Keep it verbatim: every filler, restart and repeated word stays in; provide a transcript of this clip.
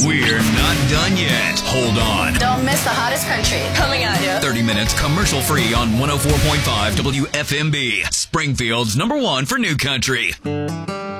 We're not done yet. Hold on. Don't miss the hottest country coming at you. thirty minutes commercial free on one oh four point five W F M B. Springfield's number one for new country.